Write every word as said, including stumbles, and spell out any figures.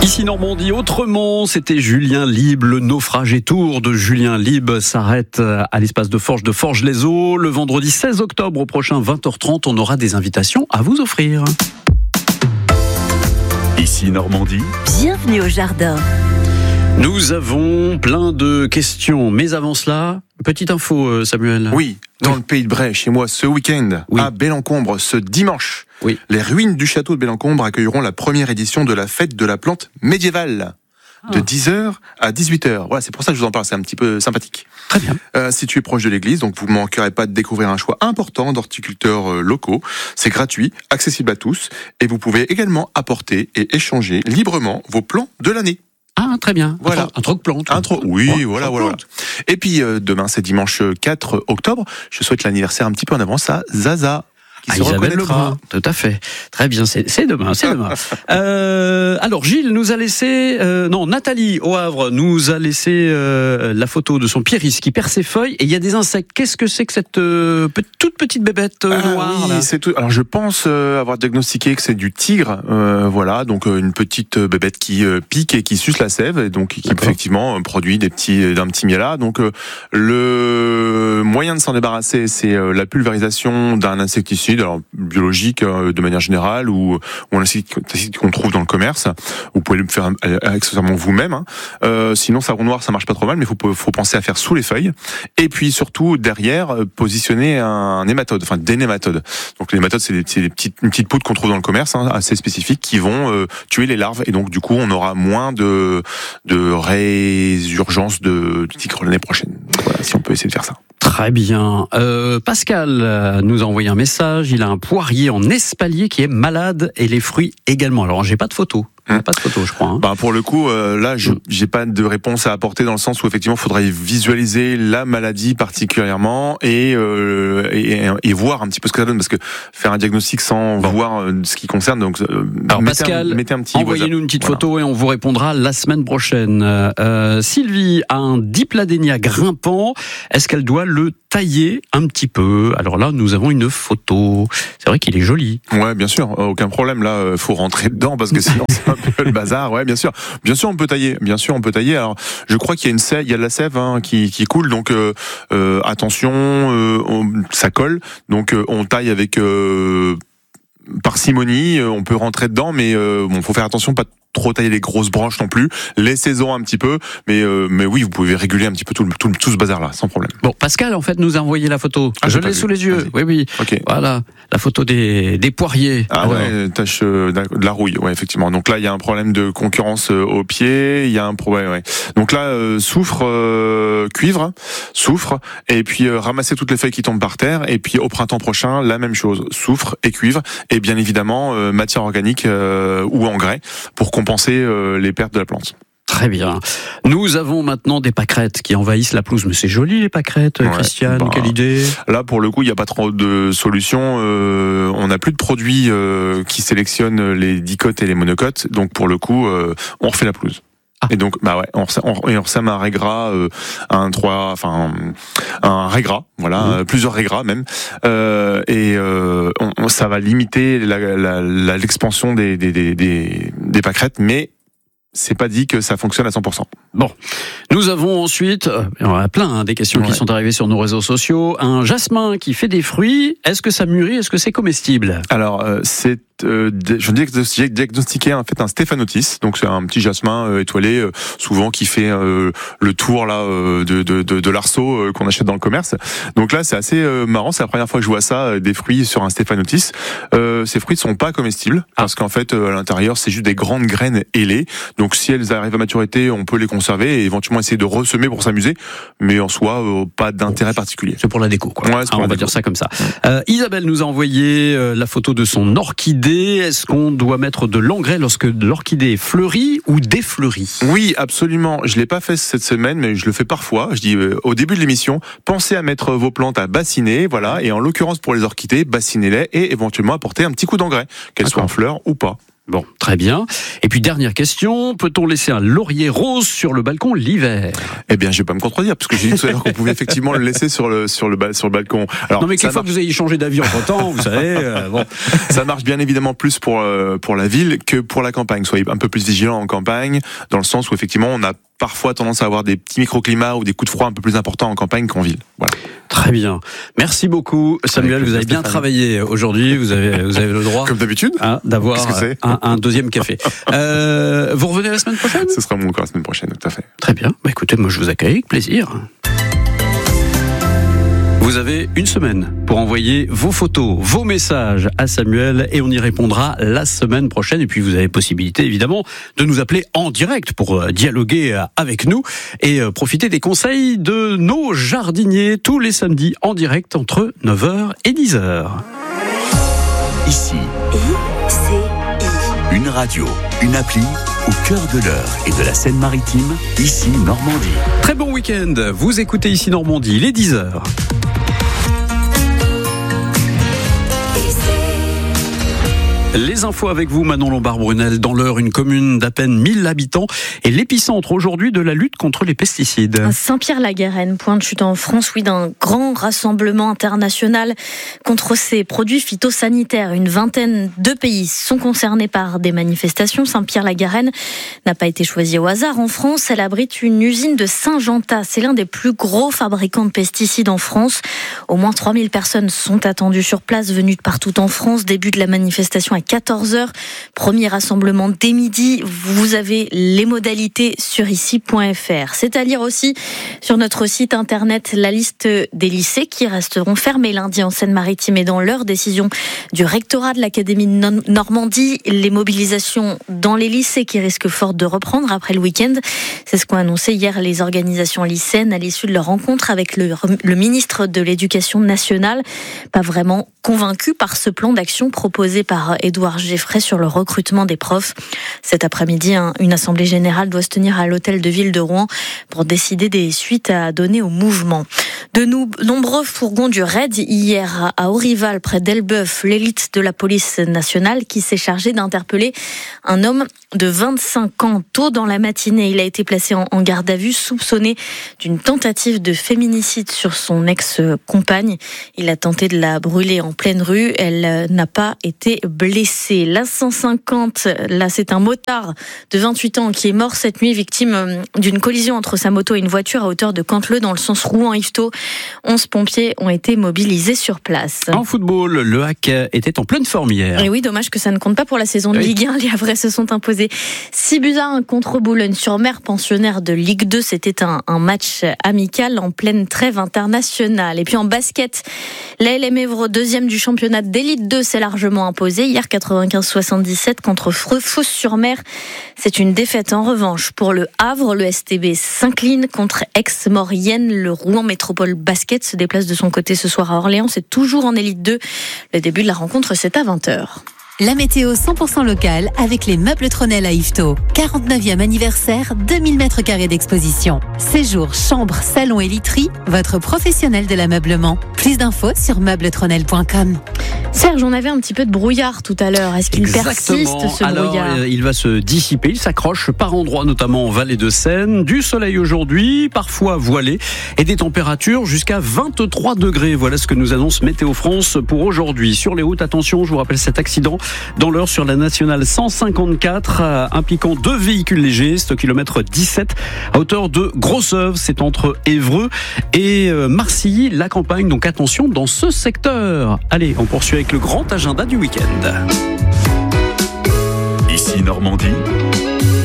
Ici Normandie, autrement, c'était Julien Lieb. Le naufrage et tour de Julien Lieb s'arrête à l'espace de Forges de Forges-les-Eaux. Le vendredi seize octobre au prochain vingt heures trente, on aura des invitations à vous offrir. Ici Normandie. Bienvenue au jardin. Nous avons plein de questions, mais avant cela, petite info, Samuel. Oui, dans oui. le Pays de Bray, chez moi, ce week-end, oui. à Bellencombre, ce dimanche, oui. les ruines du château de Bellencombre accueilleront la première édition de la fête de la plante médiévale. Ah. De dix heures à dix-huit heures. Voilà, c'est pour ça que je vous en parle, c'est un petit peu sympathique. Très bien. Euh, situé proche de l'église, donc vous ne manquerez pas de découvrir un choix important d'horticulteurs euh, locaux. C'est gratuit, accessible à tous, et vous pouvez également apporter et échanger librement vos plants de l'année. Ah, très bien. Voilà. Un, tro- un troc-plante. Un tro- oui, Ouais, voilà, troc-plante. voilà. Et puis, euh, demain, c'est dimanche quatre octobre. Je souhaite l'anniversaire un petit peu en avance à Zaza, qui Ah, se Isabelle reconnaîtra. Lebrun, tout à fait. Très bien, c'est, c'est demain, c'est demain. euh, alors Gilles nous a laissé, euh, non Nathalie au Havre nous a laissé euh, la photo de son pieris qui perd ses feuilles et il y a des insectes. Qu'est-ce que c'est que cette euh, pe- toute petite bébête euh, Ah noire oui, là c'est tout. Alors je pense euh, avoir diagnostiqué que c'est du tigre, euh, voilà, donc euh, une petite bébête qui euh, pique et qui suce la sève, et donc qui D'accord. effectivement euh, produit des petits, d'un petit miel. Donc euh, le moyen de s'en débarrasser, c'est euh, la pulvérisation d'un insecticide, alors biologique euh, de manière générale, ou, ou un insecticide qu'on trouve dans le commerce. Vous pouvez le faire accessoirement vous-même. Hein. Euh, sinon, savon noir, ça marche pas trop mal, mais il faut, faut penser à faire sous les feuilles. Et puis surtout derrière, euh, positionner un nématode, enfin des nématodes. Donc les nématodes, c'est des, c'est des petites, une petite poudre qu'on trouve dans le commerce, hein, assez spécifiques, qui vont euh, tuer les larves. Et donc du coup, on aura moins de, de résurgence de, de tigre l'année prochaine. Donc, voilà, si on peut essayer de faire ça. Très bien. Euh, Pascal euh, nous a envoyé un message. Il a un poirier en espalier qui est malade et les fruits également. Alors j'ai pas de photo. Hum. Pas de photo, je crois. Hein. Bah pour le coup, euh, là, je j'ai pas de réponse à apporter dans le sens où effectivement, il faudrait visualiser la maladie particulièrement et, euh, et et voir un petit peu ce que ça donne, parce que faire un diagnostic sans Bon. voir euh, ce qui concerne, donc euh, Alors mettez Pascal, un, mettez un petit envoyez-nous une petite voilà. photo et on vous répondra la semaine prochaine. Euh, Sylvie a un dipladénia grimpant. Est-ce qu'elle doit le tailler un petit peu? Alors là, nous avons une photo. C'est vrai qu'il est joli. Ouais, bien sûr, aucun problème. Là, euh, faut rentrer dedans parce que sinon c'est un peu le bazar. Ouais, bien sûr, bien sûr, on peut tailler. Bien sûr, on peut tailler. Alors, je crois qu'il y a une sève, il y a de la sève hein, qui, qui coule, donc euh, euh, attention, euh, on, ça colle. Donc, euh, on taille avec euh, parcimonie. On peut rentrer dedans, mais euh, bon, faut faire attention, pas trop tailler les grosses branches non plus. Laissez-en un petit peu, mais euh, mais oui, vous pouvez réguler un petit peu tout, le, tout, le, tout ce bazar là, sans problème. Bon, Pascal, en fait, nous a envoyé la photo. Ah, Je j'ai pas l'ai vu. sous les yeux. Vas-y. Oui, oui. Ok. Voilà, la photo des, des poiriers. Ah Alors, ouais, tache euh, de la rouille, ouais, effectivement. Donc là, il y a un problème de concurrence euh, au pied, il y a un problème, ouais. Donc là, euh, soufre, euh, cuivre, soufre, et puis euh, ramasser toutes les feuilles qui tombent par terre, et puis au printemps prochain, la même chose, soufre et cuivre, et bien évidemment euh, matière organique euh, ou engrais pour compenser euh, les pertes de la plante. Très bien. Nous avons maintenant des pâquerettes qui envahissent la pelouse. Mais c'est joli, les pâquerettes, Ouais, Christiane, bah, quelle idée. Là, pour le coup, il n'y a pas trop de solutions. Euh, on n'a plus de produits euh, qui sélectionnent les dicotes et les monocotes. Donc, pour le coup, euh, on refait la pelouse. Ah. Et donc, bah ouais, on, on, on ressème un régras, euh, un trois, enfin un, un régras, voilà, Mmh. euh, plusieurs régras même, euh, et euh, on, on, ça va limiter la, la, la, l'expansion des, des, des, des, des pâquerettes, mais c'est pas dit que ça fonctionne à cent pour cent. Bon, nous avons ensuite, euh, on a plein hein, des questions Ouais. qui sont arrivées sur nos réseaux sociaux. Un jasmin qui fait des fruits, est-ce que ça mûrit, est-ce que c'est comestible? Alors, euh, c'est euh, je diagnostiqué, diagnostiqué en fait un Stéphanotis, donc c'est un petit jasmin euh, étoilé, euh, souvent qui fait euh, le tour là euh, de, de, de, de l'arceau euh, qu'on achète dans le commerce. Donc là, c'est assez euh, marrant, c'est la première fois que je vois ça, euh, des fruits sur un Stéphanotis. Euh, ces fruits ne sont pas comestibles parce qu'en fait, euh, à l'intérieur, c'est juste des grandes graines ailées. Donc si elles arrivent à maturité, on peut les conserver et éventuellement essayer de ressemer pour s'amuser, mais en soi, euh, pas d'intérêt particulier. C'est pour la déco, quoi. Ouais, c'est pour Ah, la on va déco. dire ça comme ça. Euh, Isabelle nous a envoyé euh, la photo de son orchidée. Est-ce qu'on doit mettre de l'engrais lorsque l'orchidée est fleurie ou défleurie? Oui, absolument. Je l'ai pas fait cette semaine, mais je le fais parfois. Je dis euh, au début de l'émission, pensez à mettre vos plantes à bassiner, voilà. Et en l'occurrence pour les orchidées, bassinez-les et éventuellement apporter un petit coup d'engrais, qu'elles soient en fleurs ou pas. Bon, très bien. Et puis dernière question, peut-on laisser un laurier rose sur le balcon l'hiver ? Eh bien, je vais pas me contredire, parce que j'ai dit tout à l'heure qu'on pouvait effectivement le laisser sur le sur le sur le balcon. Alors, non mais quelquefois que vous ayez changé d'avis entre-temps, vous savez, euh, bon. Ça marche bien évidemment plus pour euh, pour la ville que pour la campagne. Soyez un peu plus vigilants en campagne, dans le sens où effectivement on a parfois tendance à avoir des petits microclimats ou des coups de froid un peu plus importants en campagne qu'en ville. Voilà. Très bien. Merci beaucoup, Samuel. Avec vous avez bien Stéphane. travaillé aujourd'hui. Vous avez, vous avez le droit, comme d'habitude, hein, d'avoir un, un deuxième café. euh, vous revenez la semaine prochaine ? Ce sera mon cas la semaine prochaine, tout à fait. Très bien. Bah, écoutez, moi je vous accueille avec plaisir. Vous avez une semaine pour envoyer vos photos, vos messages à Samuel et on y répondra la semaine prochaine. Et puis vous avez possibilité évidemment de nous appeler en direct pour dialoguer avec nous et profiter des conseils de nos jardiniers tous les samedis en direct entre neuf heures et dix heures. Ici, I C I. Une radio, une appli au cœur de l'Eure et de la Seine-Maritime, ici Normandie. Très bon week-end, vous écoutez ici Normandie, il est dix heures. Les infos avec vous, Manon Lombard-Brunel. Dans l'Eure, une commune d'à peine mille habitants et l'épicentre aujourd'hui de la lutte contre les pesticides. Saint-Pierre-la-Garenne, point de chute en France, oui, d'un grand rassemblement international contre ces produits phytosanitaires. Une vingtaine de pays sont concernés par des manifestations. Saint-Pierre-la-Garenne n'a pas été choisie au hasard. En France, elle abrite une usine de Saint-Jean-Tas. C'est l'un des plus gros fabricants de pesticides en France. Au moins trois mille personnes sont attendues sur place, venues de partout en France. Début de la manifestation à quatorze heures. Premier rassemblement dès midi. Vous avez les modalités sur ici point f r. C'est à lire aussi sur notre site internet la liste des lycées qui resteront fermés lundi en Seine-Maritime et dans l'Eure. Décision du rectorat de l'Académie de Normandie. Les mobilisations dans les lycées qui risquent fort de reprendre après le week-end. C'est ce qu'ont annoncé hier les organisations lycéennes à l'issue de leur rencontre avec le, le ministre de l'Éducation nationale. Pas vraiment convaincu par ce plan d'action proposé par Édouard Geffray sur le recrutement des profs. Cet après-midi, une assemblée générale doit se tenir à l'hôtel de ville de Rouen pour décider des suites à donner au mouvement. De nous, nombreux fourgons du raid hier à Aurival, près d'Elbeuf, l'élite de la police nationale qui s'est chargée d'interpeller un homme de vingt-cinq ans. Tôt dans la matinée, il a été placé en, en garde à vue, soupçonné d'une tentative de féminicide sur son ex-compagne. Il a tenté de la brûler en pleine rue. Elle n'a pas été blessée. La cent cinquante, là, c'est un motard de vingt-huit ans qui est mort cette nuit, victime d'une collision entre sa moto et une voiture à hauteur de Canteleu dans le sens Rouen-Yvetot. onze pompiers ont été mobilisés sur place. En football, le H A C était en pleine forme hier. Et oui, dommage que ça ne compte pas pour la saison de oui. Ligue un. Les Havrais se sont imposés six buts à un contre Boulogne-sur-Mer, pensionnaire de Ligue deux. C'était un, un match amical en pleine trêve internationale. Et puis en basket, la L M Évreux, deuxième du championnat d'élite deux, s'est largement imposé hier quatre-vingt-quinze soixante-dix-sept contre Fos-sur-Mer. C'est une défaite en revanche pour le Havre. Le S T B s'incline contre Aix-Maurienne. Le Rouen Métropole Basket se déplace de son côté ce soir à Orléans. C'est toujours en élite deux. Le début de la rencontre, c'est à vingt heures. La météo cent pour cent locale avec les meubles Tronel à Yvetot. quarante-neuvième anniversaire, deux mille mètres carrés d'exposition. Séjour, chambre, salon et literie, votre professionnel de l'ameublement. Plus d'infos sur meubles tronel point com. Serge, on avait un petit peu de brouillard tout à l'heure. Est-ce qu'il Exactement. persiste ce Alors, brouillard ? Il va se dissiper, il s'accroche par endroits, notamment en vallée de Seine. Du soleil aujourd'hui, parfois voilé, et des températures jusqu'à vingt-trois degrés. Voilà ce que nous annonce Météo France pour aujourd'hui. Sur les routes, attention, je vous rappelle cet accident dans l'Eure sur la nationale cent cinquante-quatre, euh, impliquant deux véhicules légers. C'est au kilomètre dix-sept, à hauteur de Grosseuve. C'est entre Évreux et euh, Marcilly, la campagne. Donc attention dans ce secteur. Allez, on poursuit avec le grand agenda du week-end. Ici Normandie,